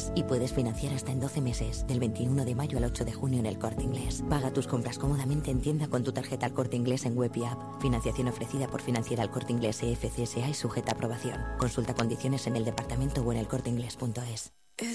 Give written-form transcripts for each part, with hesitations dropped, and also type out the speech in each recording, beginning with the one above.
más. Y puedes financiar hasta en 12 meses, del 21 de mayo al 8 de junio en El Corte Inglés. Paga tus compras cómodamente en tienda con tu tarjeta El Corte Inglés en web y app. Financiación ofrecida por Financiera El Corte Inglés EFCSA y sujeta a aprobación. Consulta condiciones en el departamento o en elcorteinglés.es.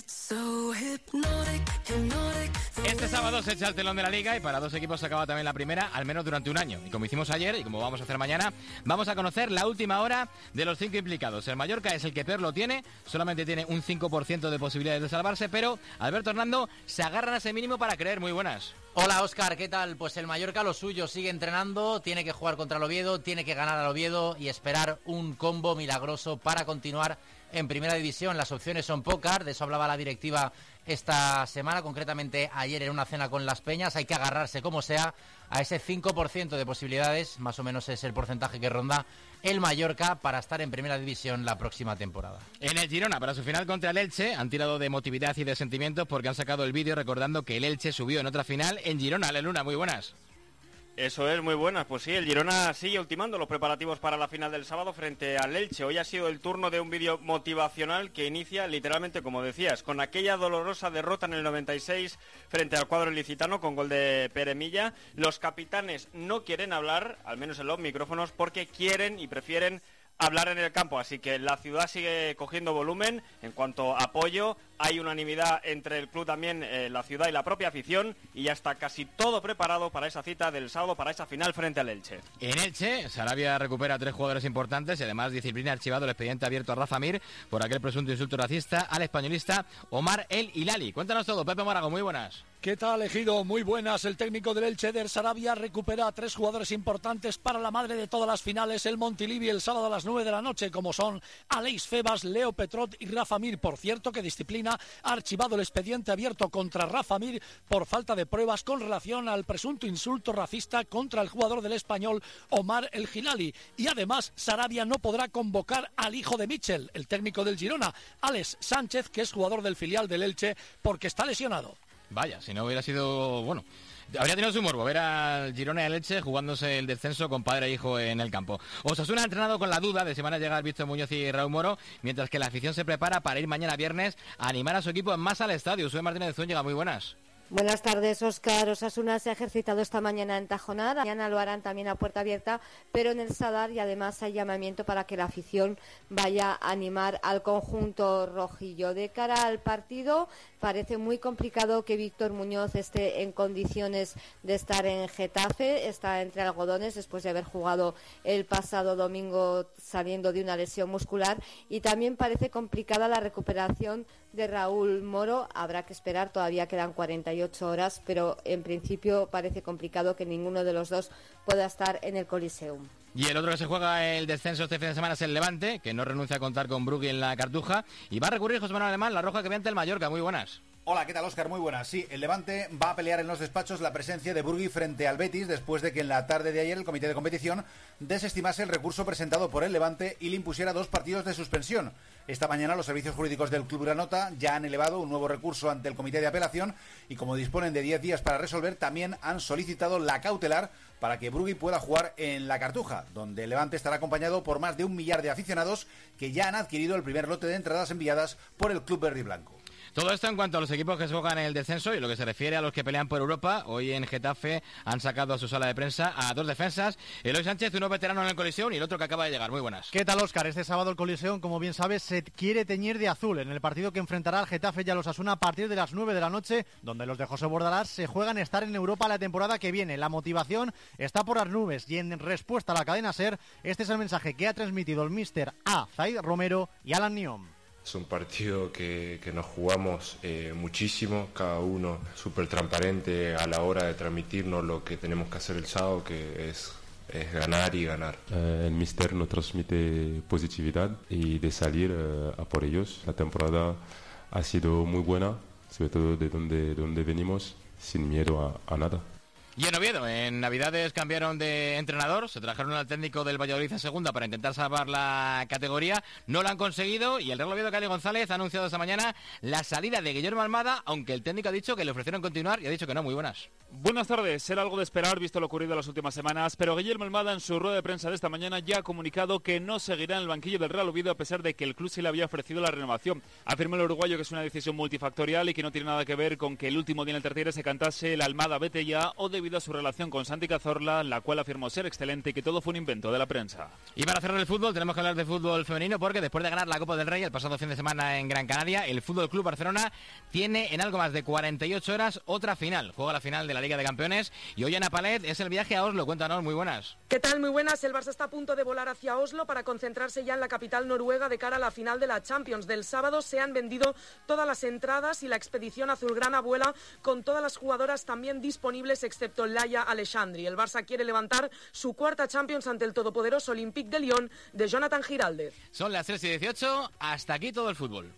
Este sábado se echa el telón de la Liga y para dos equipos se acaba también la primera, al menos durante un año. Y como hicimos ayer y como vamos a hacer mañana, vamos a conocer la última hora de los 5 implicados. El Mallorca es el que peor lo tiene, solamente tiene un 5% de posibilidades de salvarse, pero Alberto Hernando se agarran a ese mínimo para creer. Muy buenas. Hola Óscar, ¿qué tal? Pues el Mallorca lo suyo, sigue entrenando, tiene que jugar contra el Oviedo, tiene que ganar al Oviedo y esperar un combo milagroso para continuar en Primera División. Las opciones son pocas, de eso hablaba la directiva esta semana, concretamente ayer en una cena con Las Peñas. Hay que agarrarse como sea a ese 5% de posibilidades, más o menos es el porcentaje que ronda el Mallorca para estar en Primera División la próxima temporada. En el Girona, para su final contra el Elche, han tirado de emotividad y de sentimientos porque han sacado el vídeo recordando que el Elche subió en otra final en Girona. Ale Luna, muy buenas. Eso es, muy buenas. Pues sí, el Girona sigue ultimando los preparativos para la final del sábado frente al Elche. Hoy ha sido el turno de un vídeo motivacional que inicia literalmente, como decías, con aquella dolorosa derrota en el 96 frente al cuadro ilicitano con gol de Pere Milla. Los capitanes no quieren hablar, al menos en los micrófonos, porque quieren y prefieren hablar en el campo, así que la ciudad sigue cogiendo volumen. En cuanto a apoyo, hay unanimidad entre el club también, la ciudad y la propia afición, y ya está casi todo preparado para esa cita del sábado, para esa final frente al Elche. En Elche, Sarabia recupera a 3 jugadores importantes y además disciplina archivado el expediente abierto a Rafa Mir por aquel presunto insulto racista al españolista Omar El Hilali. Cuéntanos todo, Pepe Morago, muy buenas. ¿Qué tal, Ejido? Muy buenas. El técnico del Elche, Eder Sarabia, recupera a 3 jugadores importantes para la madre de todas las finales, el Montilivi, el sábado a las 9 de la noche, como son Aleix Febas, Leo Petrot y Rafa Mir. Por cierto, que disciplina ha archivado el expediente abierto contra Rafa Mir por falta de pruebas con relación al presunto insulto racista contra el jugador del Español, Omar El Hilali. Y además, Sarabia no podrá convocar al hijo de Mitchell, el técnico del Girona, Alex Sánchez, que es jugador del filial del Elche, porque está lesionado. Vaya, si no hubiera sido, bueno, habría tenido su morbo ver al Girona y al Elche jugándose el descenso con padre e hijo en el campo. Osasuna ha entrenado con la duda de si van a llegar Víctor Muñoz y Raúl Moro, mientras que la afición se prepara para ir mañana viernes a animar a su equipo en masa al estadio. Sue Martínez de Zúñiga, muy buenas. Buenas tardes, Óscar. Osasuna se ha ejercitado esta mañana en Tajonar, mañana lo harán también a puerta abierta, pero en el Sadar, y además hay llamamiento para que la afición vaya a animar al conjunto rojillo. De cara al partido, parece muy complicado que Víctor Muñoz esté en condiciones de estar en Getafe, está entre algodones después de haber jugado el pasado domingo saliendo de una lesión muscular, y también parece complicada la recuperación de Raúl Moro. Habrá que esperar, todavía quedan 48 horas, pero en principio parece complicado que ninguno de los dos pueda estar en el Coliseum. Y el otro que se juega el descenso este fin de semana es el Levante, que no renuncia a contar con Brugui en la Cartuja, y va a recurrir José Manuel Alemán, la roja que ve ante el Mallorca. Muy buenas. Hola, ¿qué tal, Óscar? Muy buenas. Sí, el Levante va a pelear en los despachos la presencia de Brugui frente al Betis después de que en la tarde de ayer el comité de competición desestimase el recurso presentado por el Levante y le impusiera 2 partidos de suspensión. Esta mañana los servicios jurídicos del Club Granota ya han elevado un nuevo recurso ante el comité de apelación y, como disponen de 10 días para resolver, también han solicitado la cautelar para que Brugui pueda jugar en la Cartuja, donde el Levante estará acompañado por más de 1 millar de aficionados que ya han adquirido el primer lote de entradas enviadas por el Club Verde y Blanco. Todo esto en cuanto a los equipos que se juegan en el descenso, y lo que se refiere a los que pelean por Europa. Hoy en Getafe han sacado a su sala de prensa a 2 defensas, Eloy Sánchez, uno veterano en el Coliseum, y el otro que acaba de llegar. Muy buenas. ¿Qué tal, Óscar? Este sábado el Coliseum, como bien sabes, se quiere teñir de azul en el partido que enfrentará al Getafe y al Osasuna a partir de las 9 de la noche, donde los de José Bordalás se juegan estar en Europa la temporada que viene. La motivación está por las nubes y en respuesta a la cadena SER, este es el mensaje que ha transmitido el míster a Zaid Romero y Alan Niom. Es un partido que nos jugamos muchísimo, cada uno súper transparente a la hora de transmitirnos lo que tenemos que hacer el sábado, que es ganar y ganar. El míster nos transmite positividad y de salir a por ellos. La temporada ha sido muy buena, sobre todo de donde venimos, sin miedo a nada. Y en Oviedo, en Navidades cambiaron de entrenador, se trajeron al técnico del Valladolid a segunda para intentar salvar la categoría, no lo han conseguido y el Real Oviedo, Cali González, ha anunciado esta mañana la salida de Guillermo Almada, aunque el técnico ha dicho que le ofrecieron continuar y ha dicho que no. Muy buenas. Buenas tardes, era algo de esperar visto lo ocurrido en las últimas semanas, pero Guillermo Almada en su rueda de prensa de esta mañana ya ha comunicado que no seguirá en el banquillo del Real Oviedo a pesar de que el club se le había ofrecido la renovación. Afirmó el uruguayo que es una decisión multifactorial y que no tiene nada que ver con que el último día en el tercero se cantase el Almada vete ya o debido a su relación con Santi Cazorla, la cual afirmó ser excelente y que todo fue un invento de la prensa. Y para cerrar el fútbol tenemos que hablar de fútbol femenino porque después de ganar la Copa del Rey el pasado fin de semana en Gran Canaria, el Fútbol Club Barcelona tiene en algo más de 48 horas otra final. Juega la final de la Liga de Campeones y hoy Ana Palet es el viaje a Oslo. Cuéntanos, muy buenas. ¿Qué tal? Muy buenas. El Barça está a punto de volar hacia Oslo para concentrarse ya en la capital noruega de cara a la final de la Champions. Del sábado se han vendido todas las entradas y la expedición azulgrana vuela con todas las jugadoras también disponibles excepto Laia Alexandri. El Barça quiere levantar su cuarta Champions ante el todopoderoso Olympique de Lyon de Jonathan Giraldez. Son las 3:18, hasta aquí todo el fútbol.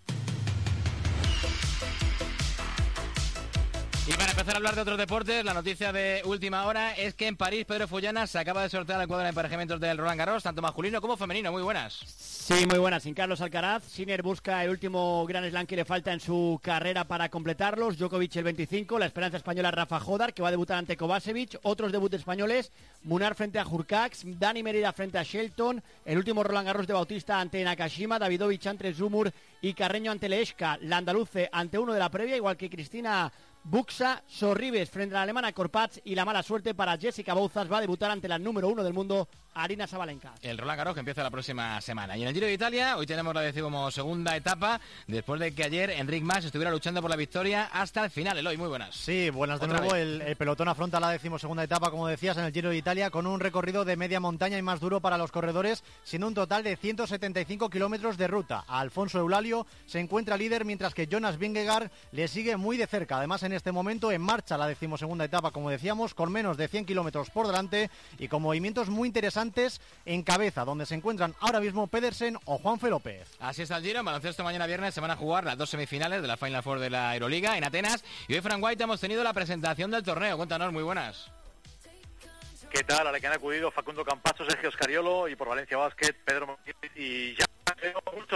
Y para empezar a hablar de otros deportes, la noticia de última hora es que en París Pedro Follana se acaba de sortear el cuadro de emparejamientos del Roland Garros, tanto masculino como femenino. Muy buenas. Sí, muy buenas. Sin Carlos Alcaraz, Sinner busca el último Grand Slam que le falta en su carrera para completarlos. Djokovic el 25, la esperanza española Rafa Jodar, que va a debutar ante Kovacevic. Otros debuts españoles, Munar frente a Hurkacz, Dani Merida frente a Shelton, el último Roland Garros de Bautista ante Nakashima, Davidovich ante Zumur y Carreño ante Leeshka, la andaluce ante uno de la previa, igual que Cristina Buxa, Sorribes frente a la alemana Korpatz y la mala suerte para Jessica Bouzas, va a debutar ante la número 1 del mundo, Arina Sabalenka. El Roland Garros que empieza la próxima semana. Y en el Giro de Italia, hoy tenemos la 12ª etapa, después de que ayer Enric Mas estuviera luchando por la victoria hasta el final. Eloy, muy buenas. Sí, buenas de nuevo. El pelotón afronta la 12ª etapa, como decías, en el Giro de Italia, con un recorrido de media montaña y más duro para los corredores, siendo un total de 175 kilómetros de ruta. Alfonso Eulalio se encuentra líder, mientras que Jonas Vingegaard le sigue muy de cerca. Además, en este momento en marcha la 12ª etapa, como decíamos, con menos de 100 kilómetros por delante y con movimientos muy interesantes en cabeza, donde se encuentran ahora mismo Pedersen o Juanfe López. Así está el Giro. En baloncesto mañana viernes se van a jugar las dos semifinales de la Final Four de la Euroliga en Atenas y hoy, Frank White, hemos tenido la presentación del torneo. Cuéntanos, muy buenas. ¿Qué tal? A la que han acudido Facundo Campazo, Sergio Scariolo y por Valencia Basket, Pedro Martínez y ya mucho.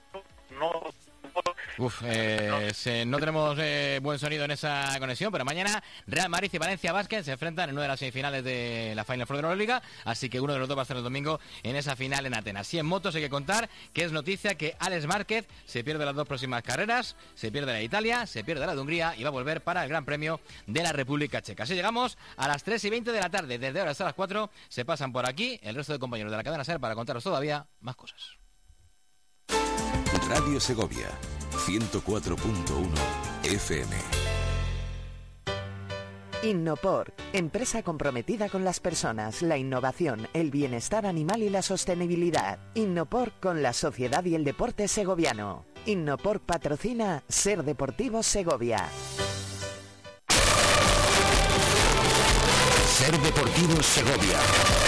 No tenemos buen sonido en esa conexión, pero mañana Real Madrid y Valencia Basket se enfrentan en una de las semifinales de la Final Four de la Euroliga, así que uno de los dos va a estar el domingo en esa final en Atenas. Y en motos hay que contar que es noticia que Alex Márquez se pierde las dos próximas carreras, se pierde la de Italia, se pierde la de Hungría y va a volver para el Gran Premio de la República Checa. Así llegamos a las 3:20 de la tarde. Desde ahora hasta las 4 se pasan por aquí el resto de compañeros de la cadena SER para contaros todavía más cosas. Radio Segovia, 104.1 FM. Innopor, empresa comprometida con las personas, la innovación, el bienestar animal y la sostenibilidad. Innopor con la sociedad y el deporte segoviano. Innopor patrocina Ser Deportivo Segovia. Ser Deportivo Segovia.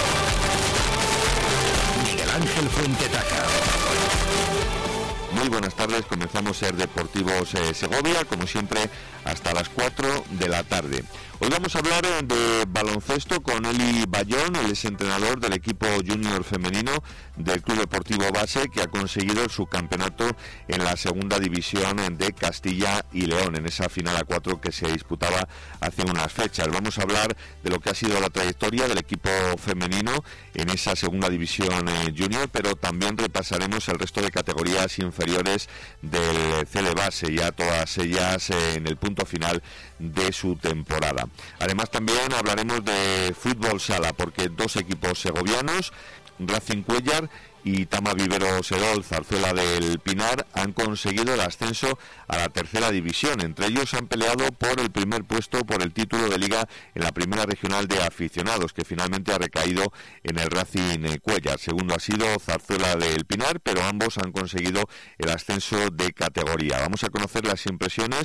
Miguel Ángel Fuentetaca. Muy buenas tardes, comenzamos Ser Deportivos Segovia, como siempre, hasta las 4 de la tarde. Hoy vamos a hablar de baloncesto con Eli Bayón, el exentrenador del equipo junior femenino del Club Deportivo Base, que ha conseguido el subcampeonato en la segunda división de Castilla y León, en esa final a 4 que se disputaba hace unas fechas. Vamos a hablar de lo que ha sido la trayectoria del equipo femenino en esa segunda división junior, pero también repasaremos el resto de categorías inferiores del CL Base, ya todas ellas en el punto final de su temporada. Además, también hablaremos de fútbol sala, porque dos equipos segovianos, Racing Cuéllar y Tama Vivero Serol Zarzuela del Pinar, han conseguido el ascenso a la tercera división. Entre ellos han peleado por el primer puesto por el título de liga en la primera regional de aficionados, que finalmente ha recaído en el Racing Cuéllar. Segundo ha sido Zarzuela del Pinar, pero ambos han conseguido el ascenso de categoría. Vamos a conocer las impresiones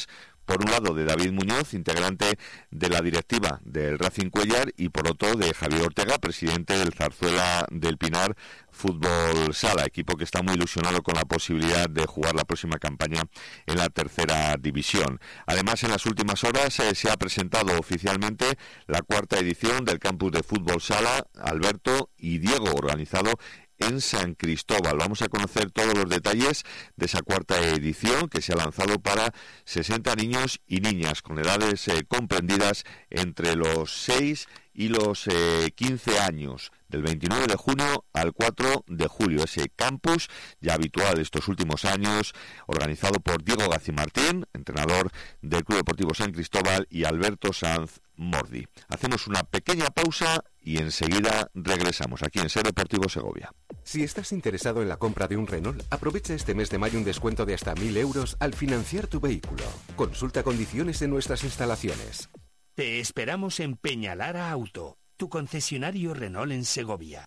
Por un lado de David Muñoz, integrante de la directiva del Racing Cuéllar, y por otro de Javier Ortega, presidente del Zarzuela del Pinar Fútbol Sala, equipo que está muy ilusionado con la posibilidad de jugar la próxima campaña en la tercera división. Además, en las últimas horas se ha presentado oficialmente la 4ª edición del Campus de Fútbol Sala Alberto y Diego, organizado en San Cristóbal. Vamos a conocer todos los detalles de esa 4ª edición que se ha lanzado para 60 niños y niñas con edades comprendidas entre los 6 y los 15 años, del 29 de junio al 4 de julio. Ese campus, ya habitual estos últimos años, organizado por Diego Gacimartín, entrenador del Club Deportivo San Cristóbal, y Alberto Sanz Mordi. Hacemos una pequeña pausa y enseguida regresamos aquí en Ser Deportivo Segovia. Si estás interesado en la compra de un Renault, aprovecha este mes de mayo un descuento de hasta 1.000 euros al financiar tu vehículo. Consulta condiciones en nuestras instalaciones. Te esperamos en Peñalara Auto, tu concesionario Renault en Segovia.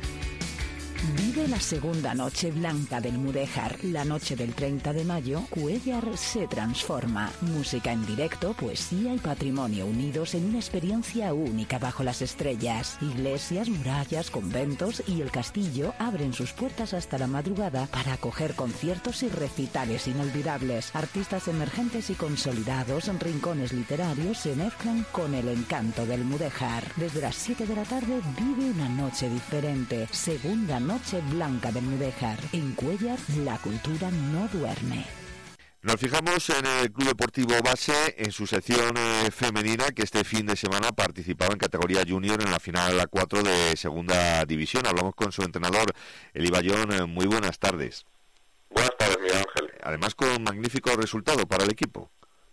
Vive la segunda noche blanca del Mudéjar. La noche del 30 de mayo, Cuéllar se transforma. Música en directo, poesía y patrimonio unidos en una experiencia única bajo las estrellas. Iglesias, murallas, conventos y el castillo abren sus puertas hasta la madrugada para acoger conciertos y recitales inolvidables. Artistas emergentes y consolidados, rincones literarios se mezclan con el encanto del Mudéjar. Desde las 7 de la tarde vive una noche diferente. Segunda noche blanca del Mudéjar. En Cuéllar, la cultura no duerme. Nos fijamos en el Club Deportivo Base, en su sección femenina, que este fin de semana participaba en categoría junior en la final de la 4 de segunda división. Hablamos con su entrenador, Eli Bayón. Muy buenas tardes. Buenas tardes, Miguel Ángel. Además, con magnífico resultado para el equipo.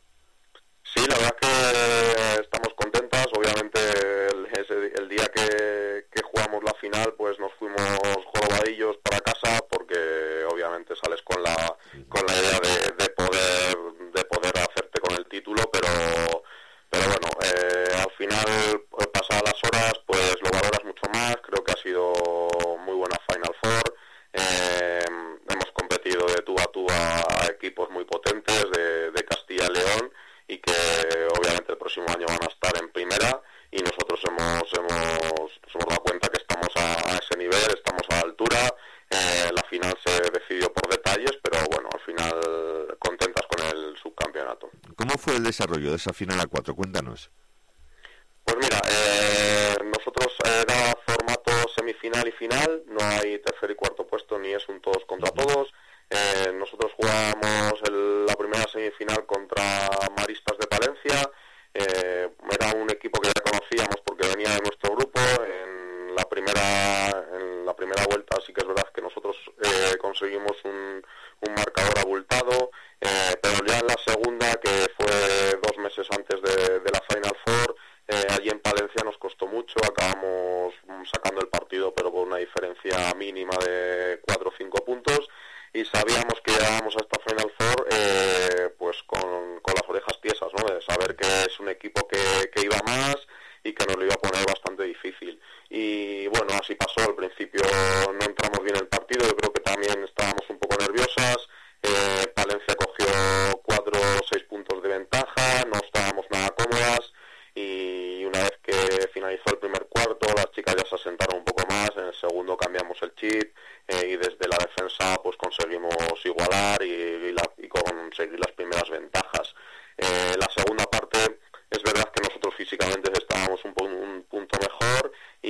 Sí, la verdad que estamos contentas. Obviamente el día que jugamos la final, pues nos fuimos jorobadillos para casa, porque obviamente sales con la idea de poder hacerte con el título, pero bueno, al final, pasadas las horas, pues lo valoras mucho más. Creo que ha sido muy buena Final Four. Hemos competido de tú a tú a equipos muy potentes de Castilla y León, y que obviamente el próximo año van a estar en primera, y nosotros nos hemos dado cuenta que estamos a ese nivel, estamos a la altura. La final se decidió por detalles, pero bueno, al final contentas con el subcampeonato. ¿Cómo fue el desarrollo de esa final a 4? Cuéntanos. Pues mira, nosotros era formato semifinal y final, no hay tercer y cuarto puesto, ni es un todos contra todos. Nosotros jugamos la primera semifinal contra Maristas de Palencia. Era un equipo que ya conocíamos porque venía de nuestro grupo. En la primera vuelta sí que es verdad que nosotros conseguimos un marcador abultado, pero ya en la segunda, que fue 2 meses antes de la Final Four, allí en Palencia nos costó mucho. Acabamos sacando el partido, pero con una diferencia mínima de 4 o 5 puntos, y sabíamos que llegábamos a esta Final Four pues con las orejas tiesas, ¿no? De saber que es un equipo que iba más y que nos lo iba a poner bastante difícil. Y bueno, así pasó. Al principio no entramos bien en el partido, yo creo que también estábamos un poco nerviosas. Palencia cogió 4 o 6 puntos de ventaja, no estábamos nada cómodas, y una vez que finalizó el primer cuarto, las chicas ya se asentaron un poco más. En el segundo cambiamos el chip, y desde la defensa pues conseguimos igualar y conseguir las primeras ventajas. La segunda parte, es verdad que nosotros físicamente estábamos un punto mejor,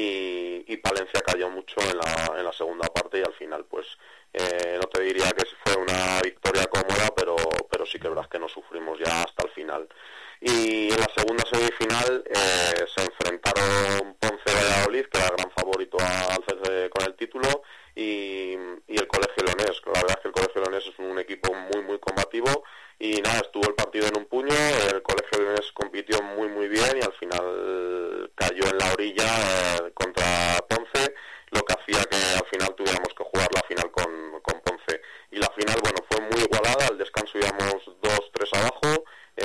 y Palencia cayó mucho en la segunda parte, y al final pues no te diría que fue una victoria cómoda, pero sí que es verdad que nos sufrimos ya hasta el final. Y en la segunda semifinal se enfrentaron Ponce Valladolid, que era el gran favorito al hacerse con el título, y el Colegio Leonés. La verdad es que el Colegio Leonés es un equipo muy muy combativo, y nada, estuvo el partido en un puño. El Colegio Leonés compitió muy muy bien, y al final cayó en la orilla contra Ponce, lo que hacía que al final tuviéramos que jugar la final con Ponce. Y la final, bueno, fue muy igualada. Al descanso íbamos 2-3 abajo,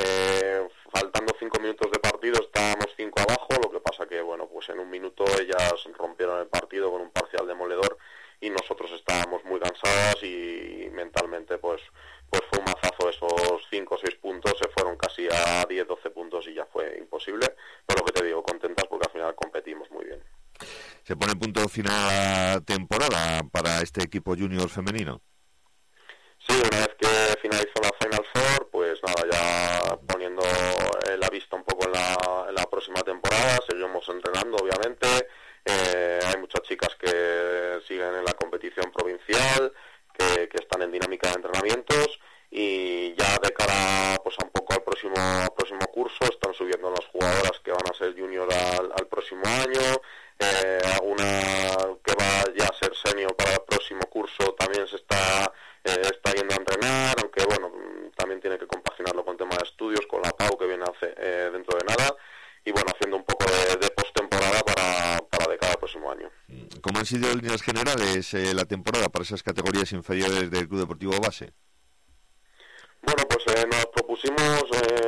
faltando 5 minutos de partido estábamos 5 abajo. Lo que pasa que, bueno, pues en un minuto ellas rompieron el partido con un parcial demoledor, y nosotros estábamos muy cansadas, y mentalmente pues fue un mazazo. Esos 5 o 6 puntos se segundos y ya fue imposible, pero lo que te digo, contentas porque al final competimos muy bien. ¿Se pone punto final a la temporada para este equipo junior femenino? Sí, una vez que finalizó la Final Four, pues nada, ya poniendo la vista un poco en la próxima temporada, seguimos entrenando obviamente, hay muchas chicas que siguen en la competición provincial, que están en dinámica de entrenamientos, y ya de cara pues un poco al próximo curso están subiendo las jugadoras que van a ser junior al próximo año, alguna que va ya a ser senior para el próximo curso también se está yendo a entrenar, aunque bueno, también tiene que compaginarlo con tema de estudios, con la PAU que viene dentro de nada, y bueno, haciendo un poco de postemporada para de cara al próximo año. ¿Cómo han sido en líneas generales la temporada para esas categorías inferiores del Club Deportivo Base? Bueno, pues nos propusimos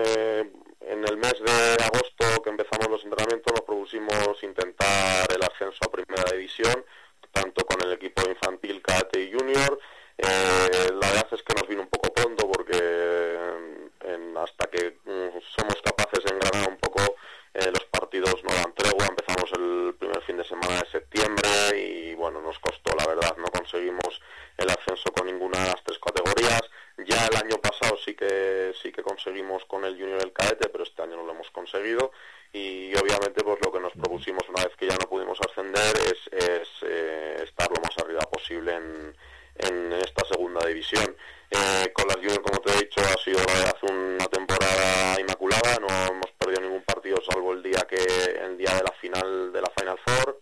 en el mes de agosto que empezamos los entrenamientos, nos propusimos intentar el ascenso a Primera División, tanto con el equipo infantil, cadete y junior. La verdad es que nos vino un poco pronto porque hasta que somos capaces de engranar un poco los partidos no dan tregua. Empezamos el primer fin de semana de septiembre y bueno, nos costó, la verdad, no conseguimos el ascenso con ninguna de las tres categorías. Ya el año pasado sí que conseguimos con el junior y el cadete, pero este año no lo hemos conseguido, y obviamente pues lo que nos propusimos una vez que ya no pudimos ascender es estar lo más arriba posible en esta segunda división. Con las junior, como te he dicho, ha sido hace una temporada inmaculada, no hemos perdido ningún partido salvo el día de la final de la Final Four.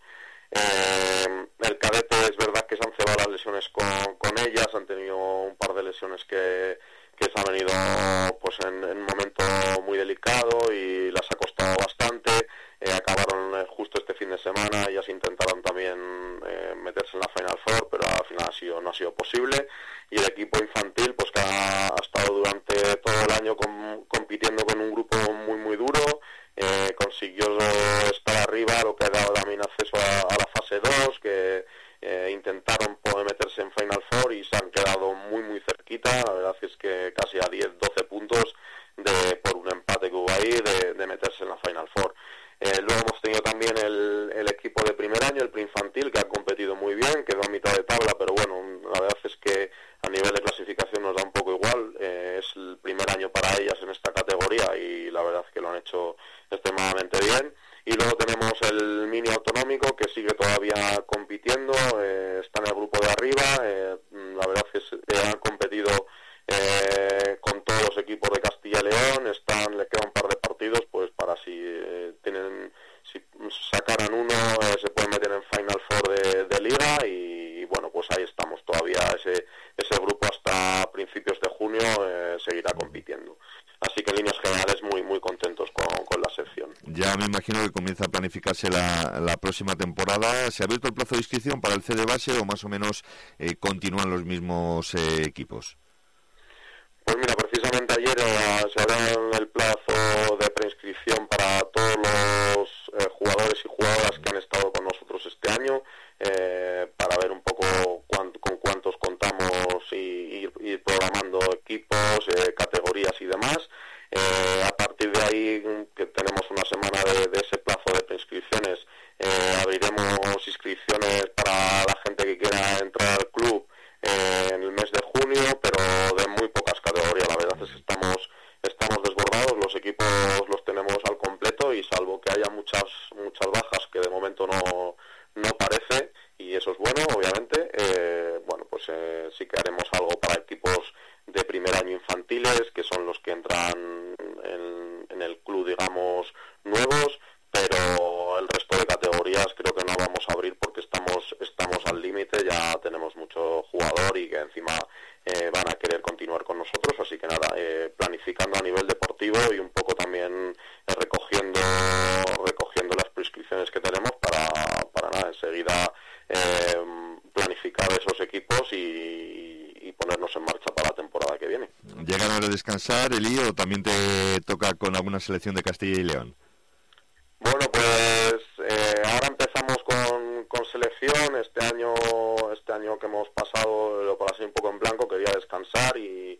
El cadete es verdad que se han cebado las lesiones con ellas, han tenido un par de lesiones que se han venido pues en un momento muy delicado y las ha costado bastante. Acabaron justo este fin de semana, ellas intentaron también meterse en la Final Four, pero al final no ha sido posible, y el equipo infantil pues que ha estado durante todo el año compitiendo con un grupo muy muy duro, consiguió estar arriba, lo que ha dado también acceso a la fase 2, que intentaron poder meterse en Final Four y se han quedado muy muy cerquita. La verdad es que casi a 10-12 puntos por un empate que hubo ahí de meterse en la Final Four. Luego hemos tenido también el equipo de primer año, el preinfantil, que ha competido muy bien, quedó a mitad de tabla, pero bueno, la verdad es que a nivel de clasificación nos da un poco igual. Es el primer año para ellas en esta categoría y la verdad es que lo han hecho extremadamente bien. Y luego tenemos el mini autonómico, que sigue todavía compitiendo, está en el grupo de arriba. La verdad es que han competido con todos los equipos de Castilla y León, le quedan un par de partidos pues para si sacaran uno se pueden meter en Final Four de Liga, y bueno, pues ahí estamos todavía. Ese grupo hasta principios de junio seguirá compitiendo. Así que en líneas generales muy muy contentos con la sección. Ya me imagino que comienza a planificarse la próxima temporada. ¿Se ha abierto el plazo de inscripción para el C de base o más o menos continúan los mismos equipos? Pues mira, precisamente ayer se abrió el plazo de preinscripción para todos los jugadores y jugadoras que han estado con nosotros este año, para ver un poco con cuántos contamos y ir programando equipos, categorías y demás. A partir de ahí, que tenemos una semana de ese plazo de preinscripciones, abriremos inscripciones para la gente que quiera entrar al club en el mes de junio, pero de muy pocas categorías. La verdad es que estamos desbordados, los equipos los tenemos al completo, y salvo que haya muchas bajas, que de momento no parece, y eso es bueno, obviamente, bueno, pues sí que haremos algo para equipos de primer año infantiles, que son los que entran en el club, digamos, nuevos, pero el resto de categorías creo que no vamos a abrir porque estamos al límite, ya tenemos mucho jugador y que encima van a querer continuar con nosotros, así que nada, planificando a nivel deportivo y un poco también recogiendo las prescripciones que tenemos para nada, enseguida planificar esos equipos y ponernos en marcha para la temporada que viene. ¿Llegan a descansar, Eli, o también te toca con alguna selección de Castilla y León? Bueno, pues ahora empezamos con selección. Este año que hemos pasado lo pasé un poco en blanco, quería descansar y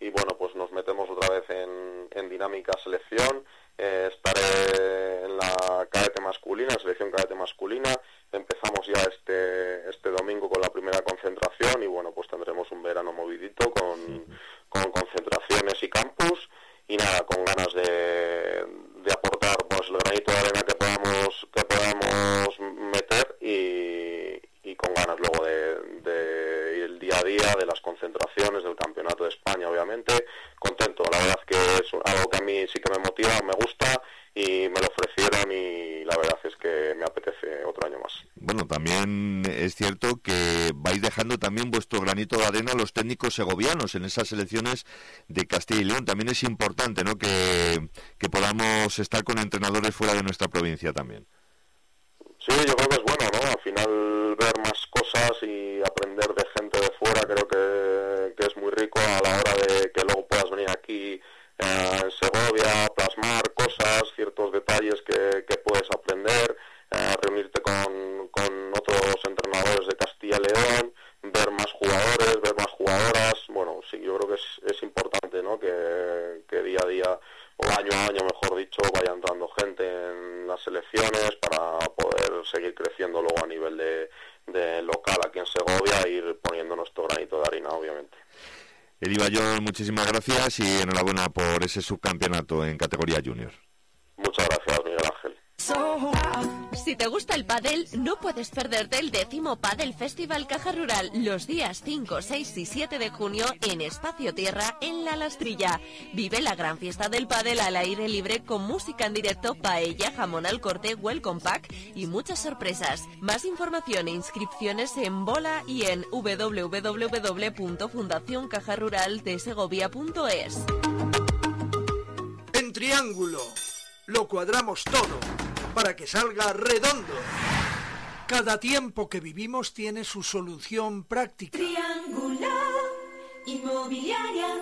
bueno, pues nos metemos otra vez en dinámica selección. Estaré en la cadete masculina, selección cadete masculina. Empezamos ya este domingo con la primera concentración y bueno, pues tendremos un verano movidito con concentraciones y campus y nada, con ganas de aportar pues el granito de arena que podamos meter y con ganas luego de ir el día a día, de las concentraciones, del campeonato de España, obviamente. Contento, la verdad que es algo que a mí sí que me motiva, me gusta y me lo ofrecieron y la verdad es que me apetece otro año más. Bueno, también es cierto que vais dejando también vuestro granito de arena a los técnicos segovianos en esas selecciones de Castilla y León. También es importante, ¿no?, que podamos estar con entrenadores fuera de nuestra provincia también. Sí, yo creo que es bueno, ¿no? Al final ver más cosas y aprender de gente de fuera creo que es muy rico a la hora de que luego puedas venir aquí en Segovia, plasmar cosas, ciertos detalles que puedes aprender, reunirte con otros entrenadores de Castilla y León, ver más jugadores, ver más jugadoras. Bueno, sí, yo creo que es importante, ¿no?, que día a día, o año a año, mejor dicho, vaya entrando gente en las selecciones para poder seguir creciendo luego a nivel de local aquí en Segovia e ir poniendo nuestro granito de harina, obviamente. Eli Bayón, muchísimas gracias y enhorabuena por ese subcampeonato en categoría junior. Muchas gracias, Miguel Ángel. Si te gusta el pádel, no puedes perderte el 10º Pádel Festival Caja Rural los días 5, 6 y 7 de junio en Espacio Tierra, en La Lastrilla. Vive la gran fiesta del pádel al aire libre con música en directo, paella, jamón al corte, welcome pack y muchas sorpresas. Más información e inscripciones en Bola y en www.fundacioncajaruraldesegovia.es. En Triángulo lo cuadramos todo para que salga redondo. Cada tiempo que vivimos tiene su solución práctica. Triángulo Inmobiliaria.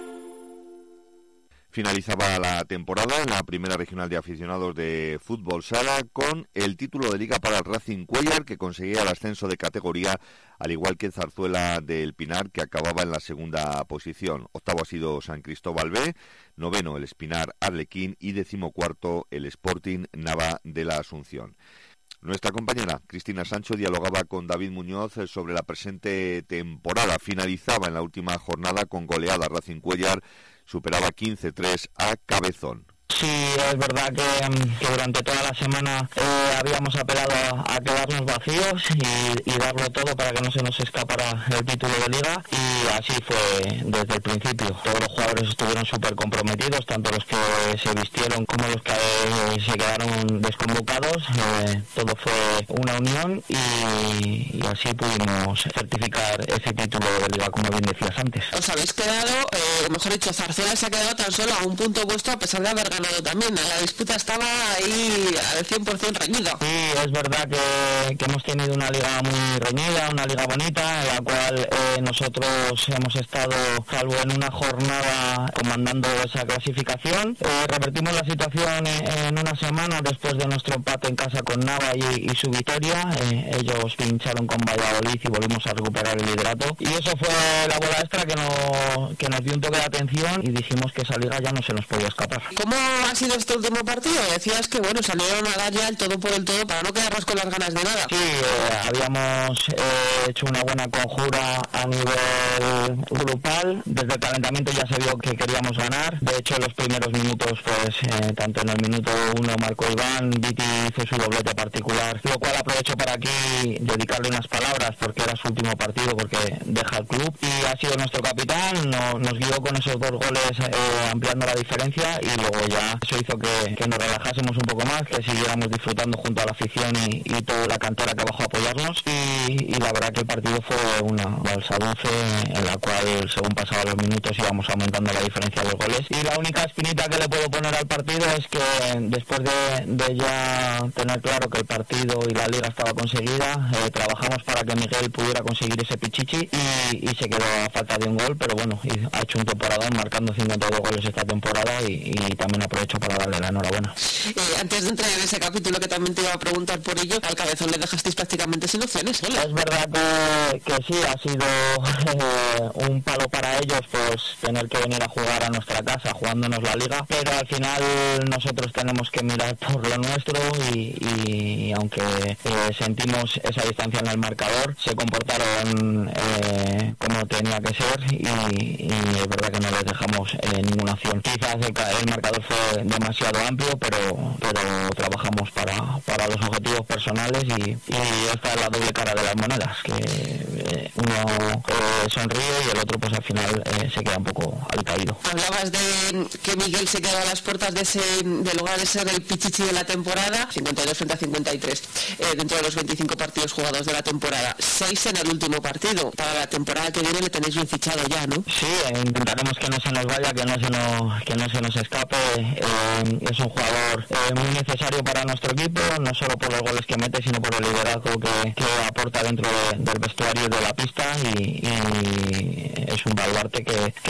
Finalizaba la temporada en la primera regional de aficionados de fútbol sala con el título de liga para el Racing Cuéllar, que conseguía el ascenso de categoría, al igual que Zarzuela del Pinar, que acababa en la segunda posición. Octavo ha sido San Cristóbal B, noveno el Espinar Arlequín y 14º el Sporting Nava de la Asunción. Nuestra compañera Cristina Sancho dialogaba con David Muñoz sobre la presente temporada. Finalizaba en la última jornada con goleada. Racing Cuéllar superaba 15-3 a Cabezón. Sí, es verdad que durante toda la semana habíamos apelado a quedarnos vacíos y darlo todo para que no se nos escapara el título de liga, y así fue desde el principio. Todos los jugadores estuvieron súper comprometidos, tanto los que se vistieron como los que se quedaron desconvocados. Todo fue una unión y así pudimos certificar ese título de liga, como bien decías antes. Os habéis quedado, mejor dicho, Zarzuela se ha quedado tan solo a un punto vuestro a pesar de haber ganado también. La disputa estaba ahí al 100% reñida. Sí, es verdad que hemos tenido una liga muy reñida, una liga bonita, en la cual nosotros hemos estado, salvo en una jornada, comandando esa clasificación. Revertimos la situación en una semana después de nuestro empate en casa con Nava y su victoria. Ellos pincharon con Valladolid y volvimos a recuperar el liderato. Y eso fue la bola extra que nos dio un toque de atención y dijimos que esa liga ya no se nos podía escapar. ¿Cómo ha sido este último partido? Decías que bueno, salieron a dar ya el todo por el todo para no quedarnos con las ganas de nada. Sí, habíamos hecho una buena conjura a nivel grupal. Desde el calentamiento ya se vio que queríamos ganar. De hecho, en los primeros minutos, pues tanto en el minuto 1 marcó Iván, Viti hizo su doblete particular, lo cual aprovecho para aquí dedicarle unas palabras porque era su último partido, porque deja el club y ha sido nuestro capitán. Nos guió con esos 2 goles ampliando la diferencia, y luego ya eso hizo que nos relajásemos un poco más, que siguiéramos disfrutando junto a la afición y toda la cantera que bajó a apoyarnos, y la verdad que el partido fue una balsa dulce en la cual, según pasaban los minutos, íbamos aumentando la diferencia de los goles. Y la única espinita que le puedo poner al partido es que después de ya tener claro que el partido y la liga estaba conseguida, trabajamos para que Miguel pudiera conseguir ese pichichi y se quedó a falta de un gol, pero bueno, ha hecho un temporadón marcando 52 goles esta temporada y también aprovecho para darle la enhorabuena. Antes de entrar en ese capítulo, que también te iba a preguntar por ello, al Cabezón le dejasteis prácticamente sin opciones, ¿eh? ganarle. Es verdad que sí, ha sido un palo para ellos pues tener que venir a jugar a nuestra casa jugándonos la liga, pero al final nosotros tenemos que mirar por lo nuestro y aunque sentimos esa distancia en el marcador, se comportaron como tenía que ser y es verdad que no les dejamos ninguna acción. Quizás el marcador fue demasiado amplio, pero trabajamos para los objetivos personales y esta es la doble cara de las monedas, que uno sonríe y el otro pues al final se queda un poco alcaído. Hablabas de que Miguel se quedaba a las puertas de lograr de ser el pichichi de la temporada, 52 frente a 53 dentro de los 25 partidos jugados de la temporada, 6 en el último partido. Para la temporada que viene le tenéis bien fichado ya, ¿no? Sí, intentaremos que no se nos vaya, que no se nos escape. Es un jugador muy necesario para nuestro equipo, no solo por los goles que mete, sino por el liderazgo que aporta dentro del vestuario y de la pista y es un baluarte que